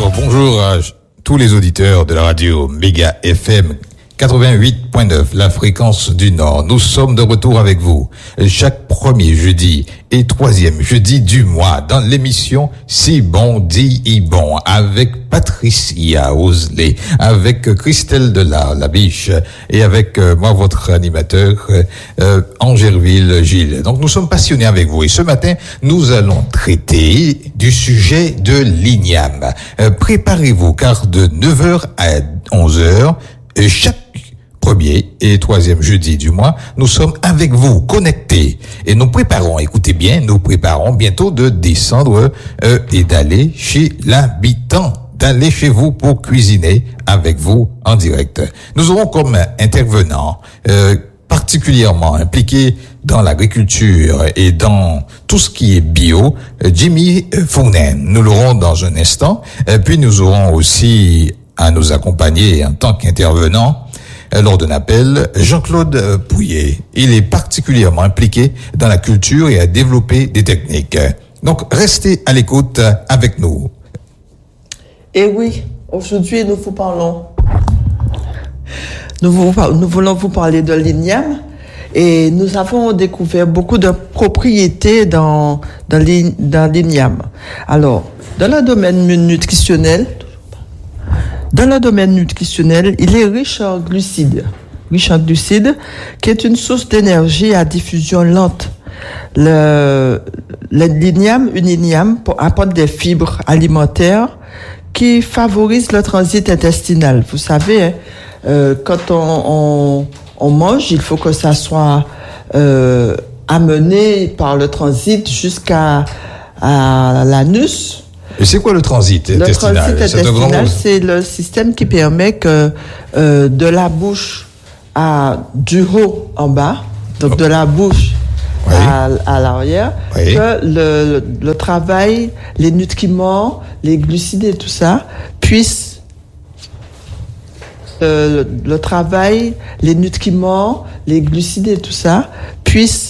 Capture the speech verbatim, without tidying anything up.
Alors bonjour à tous les auditeurs de la radio Méga F M quatre-vingt-huit point neuf, la fréquence du Nord. Nous sommes de retour avec vous chaque premier jeudi et troisième jeudi du mois dans l'émission Si bon dit y bon avec Patricia Osley, avec Christelle Delard, la biche, et avec euh, moi, votre animateur, euh, Angerville Gilles. Donc nous sommes passionnés avec vous et ce matin, nous allons traiter du sujet de l'igname. Euh, préparez-vous car de neuf heures à onze heures, chaque premier et troisième jeudi du mois, nous sommes avec vous, connectés. Et nous préparons, écoutez bien, nous préparons bientôt de descendre euh, et d'aller chez l'habitant, d'aller chez vous pour cuisiner avec vous en direct. Nous aurons comme intervenant euh, particulièrement impliqué dans l'agriculture et dans tout ce qui est bio, Jimmy Fournen. Nous l'aurons dans un instant. Et puis nous aurons aussi à nous accompagner en tant qu'intervenant lors d'un appel, Jean-Claude Pouillet. Il est particulièrement impliqué dans la culture et a développé des techniques. Donc, restez à l'écoute avec nous. Et oui, aujourd'hui, nous vous parlons. Nous, vous, nous voulons vous parler de l'igname. Et nous avons découvert beaucoup de propriétés dans, dans, dans l'igname. Alors, dans le domaine nutritionnel, Dans le domaine nutritionnel, il est riche en glucides, riche en glucides, qui est une source d'énergie à diffusion lente. Le, le l'igname, une igname apporte des fibres alimentaires qui favorisent le transit intestinal. Vous savez, hein, euh, quand on, on, on mange, il faut que ça soit euh, amené par le transit jusqu'à à l'anus. Et c'est quoi le transit le intestinal? Le transit c'est intestinal, grand... c'est le système qui permet que euh, de la bouche à du haut en bas, donc oh. de la bouche oui. à, à l'arrière, oui. que le, le, le travail, les nutriments, les glucides et tout ça puissent euh, le, le travail, les nutriments, les glucides et tout ça puissent